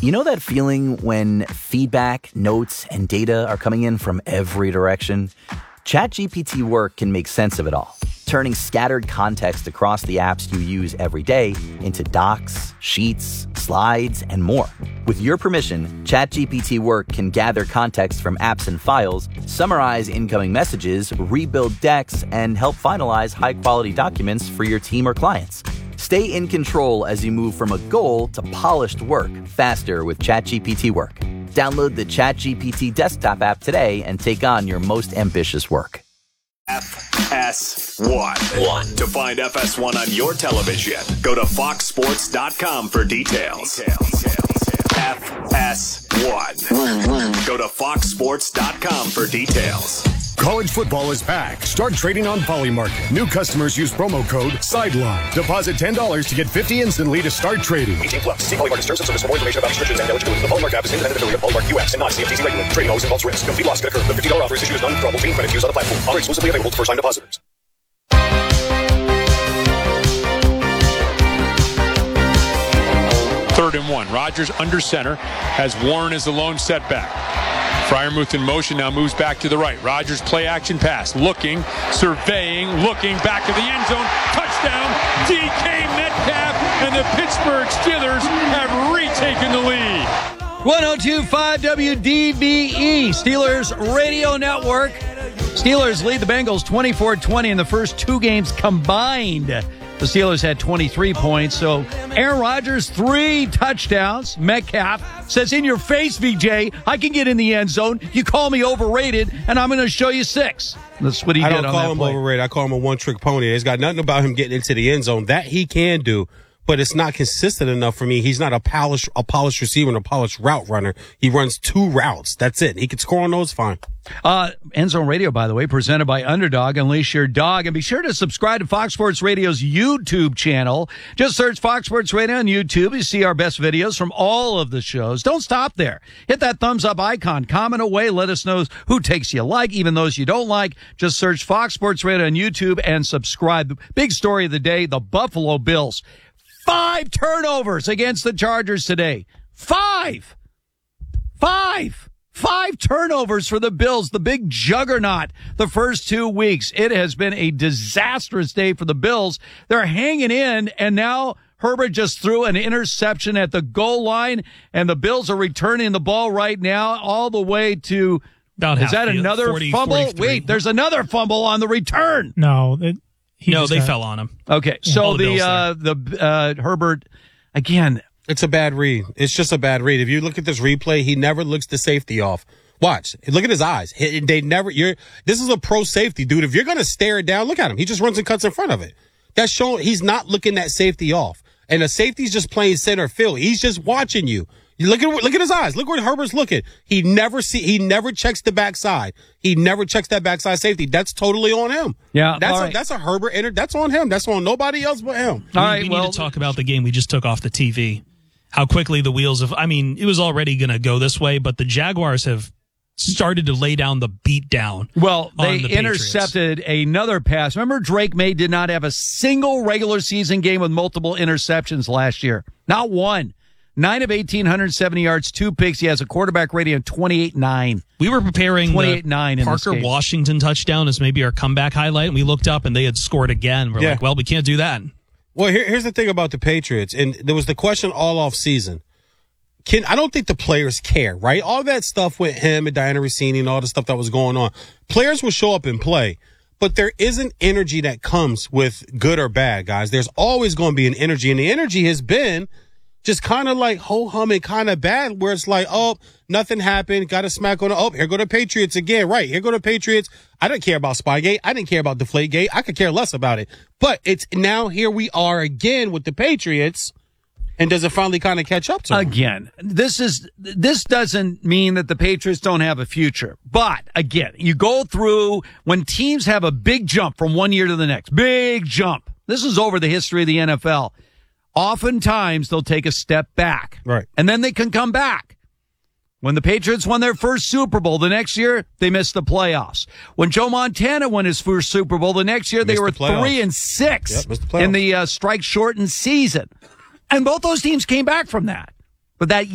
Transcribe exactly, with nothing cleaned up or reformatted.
You know that feeling when feedback, notes, and data are coming in from every direction? ChatGPT Work can make sense of it all, turning scattered context across the apps you use every day into docs, sheets, slides, and more. With your permission, ChatGPT Work can gather context from apps and files, summarize incoming messages, rebuild decks, and help finalize high-quality documents for your team or clients. Stay in control as you move from a goal to polished work faster with ChatGPT Work. Download the ChatGPT desktop app today and take on your most ambitious work. F S one. One. To find F S one on your television, go to fox sports dot com for details. F S one. Go to fox sports dot com for details. College football is back. Start trading on Polymarket. New customers use promo code SIDELINE. Deposit ten dollars to get fifty dollars instantly to start trading. eighteen plus. See Polymarket terms and service for more information about restrictions and eligibility. The Polymarket app is independent affiliate of Polymarket U S and not C F T C regulated. Trading always involves risk. Complete loss could occur. The fifty dollars offer is issued as non-withdrawable chain credit used on the platform. Offer exclusively available to first-time depositors. Third and one. Rodgers under center has Warren as the lone setback. Freiermuth in motion now moves back to the right. Rodgers play action pass. Looking, surveying, looking back to the end zone. Touchdown, D K Metcalf, and the Pittsburgh Steelers have retaken the lead. one oh two point five W D V E, Steelers Radio Network. Steelers lead the Bengals twenty-four twenty in the first two games combined. The Steelers had twenty-three points. So Aaron Rodgers, three touchdowns. Metcalf says, in your face, V J, I can get in the end zone. You call me overrated, and I'm going to show you six. That's what he I did don't on call that him play. overrated. I call him a one-trick pony. It's got nothing about him getting into the end zone. That he can do, but it's not consistent enough for me. He's not a polished, a polished receiver and a polished route runner. He runs two routes. That's it. He can score on those fine. Uh, End Zone Radio, by the way, presented by Underdog. Unleash your dog. And be sure to subscribe to Fox Sports Radio's YouTube channel. Just search Fox Sports Radio on YouTube. You see our best videos from all of the shows. Don't stop there. Hit that thumbs up icon. Comment away. Let us know who takes you like, even those you don't like. Just search Fox Sports Radio on YouTube and subscribe. Big story of the day, the Buffalo Bills. Five turnovers against the Chargers today. Five. Five. Five turnovers for the Bills, the big juggernaut the first two weeks. It has been a disastrous day for the Bills. They're hanging in, and now Herbert just threw an interception at the goal line, and the Bills are returning the ball right now all the way to About is that field, another forty, fumble? forty-three. Wait, there's another fumble on the return. No, it, he no, just they got, fell on him. Okay, Yeah, so all the the Bills uh, the uh, Herbert again. It's a bad read. It's just a bad read. If you look at this replay, he never looks the safety off. Watch. Look at his eyes. He- They never, you're, this is a pro safety, dude. If you're going to stare it down, look at him. He just runs and cuts in front of it. That's showing he's not looking that safety off. And the safety's just playing center field. He's just watching you. You look at, look at his eyes. Look where Herbert's looking. He never see, he never checks the backside. He never checks that backside safety. That's totally on him. Yeah. That's all a, right. that's a Herbert enter. That's on him. That's on nobody else but him. All we, right, we well, need to talk about the game we just took off the T V. How quickly the wheels of, I mean, it was already going to go this way, but the Jaguars have started to lay down the beat down. Well, they on the intercepted another pass. Remember, Drake May did not have a single regular season game with multiple interceptions last year. Not one. Nine of eighteen, one hundred seventy yards, two picks. He has a quarterback rating of twenty-eight nine. We were preparing twenty-eight nine the in this Parker game. Washington touchdown as maybe our comeback highlight, and we looked up and they had scored again. We're Yeah. like, well, we can't do that. Well, here, here's the thing about the Patriots, and there was the question all off season. Can I don't think the players care, right? All that stuff with him and Diana Rossini and all the stuff that was going on. Players will show up and play, but there is an energy that comes with good or bad, guys. There's always going to be an energy, and the energy has been just kind of like ho-hum and kind of bad, where it's like, oh, nothing happened, got a smack on the, oh, here go the Patriots again, right, here go the Patriots. I didn't care about Spygate. I didn't care about Deflategate. I could care less about it. But it's now here we are again with the Patriots, and does it finally kind of catch up to them? Again, this is this doesn't mean that the Patriots don't have a future. But again, you go through when teams have a big jump from one year to the next, big jump. This is over the history of the N F L. Oftentimes, they'll take a step back. Right. And then they can come back. When the Patriots won their first Super Bowl, the next year, they missed the playoffs. When Joe Montana won his first Super Bowl, the next year, they Missed were the playoffs. three and six Yep, missed the playoffs. in the uh, strike-shortened season. And both those teams came back from that. But that